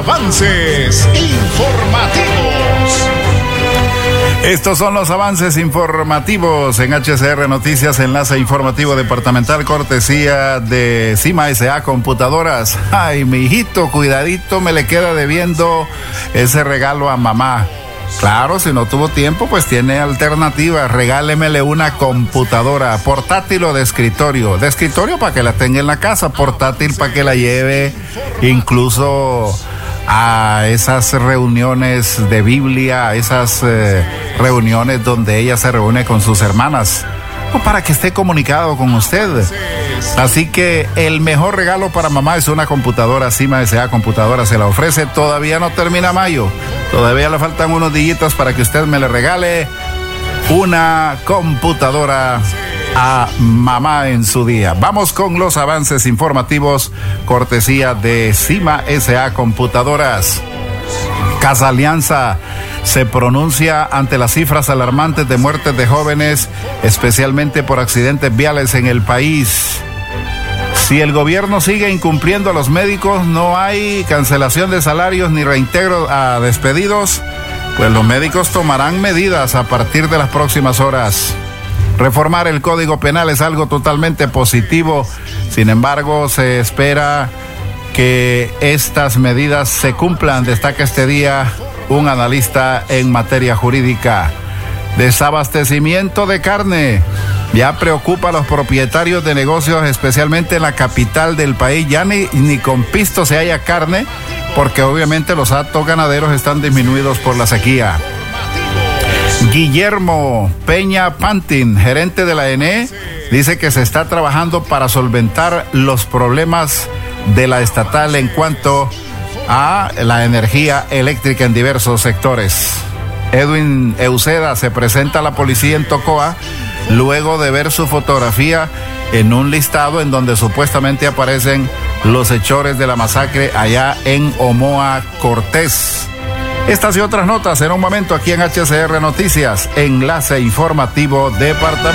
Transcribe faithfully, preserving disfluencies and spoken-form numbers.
avances informativos. Estos son los avances informativos en H C R Noticias, enlace informativo departamental, cortesía de Cima S A Computadoras. Ay, mi hijito, cuidadito, me le queda debiendo ese regalo a mamá. Claro, si no tuvo tiempo, pues tiene alternativa. Regálemele una computadora, portátil o de escritorio. De escritorio para que la tenga en la casa, portátil para que la lleve incluso a esas reuniones de Biblia, a esas eh, reuniones donde ella se reúne con sus hermanas, o para que esté comunicado con usted. Así que el mejor regalo para mamá es una computadora. Cima S A Computadora se la ofrece. Todavía no termina mayo, todavía le faltan unos días para que usted me le regale una computadora a mamá en su día. Vamos con los avances informativos, cortesía de Cima S A Computadoras. Casa Alianza se pronuncia ante las cifras alarmantes de muertes de jóvenes, especialmente por accidentes viales en el país. Si el gobierno sigue incumpliendo a los médicos, no hay cancelación de salarios ni reintegro a despedidos, pues los médicos tomarán medidas a partir de las próximas horas. Reformar el Código Penal es algo totalmente positivo, sin embargo, se espera que estas medidas se cumplan, destaca este día un analista en materia jurídica. Desabastecimiento de carne ya preocupa a los propietarios de negocios, especialmente en la capital del país. Ya ni, ni con pisto se halla carne, porque obviamente los actos ganaderos están disminuidos por la sequía. Guillermo Peña Pantin, gerente de la E N E, dice que se está trabajando para solventar los problemas de la estatal en cuanto a la energía eléctrica en diversos sectores. Edwin Euseda se presenta a la policía en Tocoa luego de ver su fotografía en un listado en donde supuestamente aparecen los hechores de la masacre allá en Omoa Cortés. Estas y otras notas en un momento aquí en H C R Noticias, enlace informativo departamental.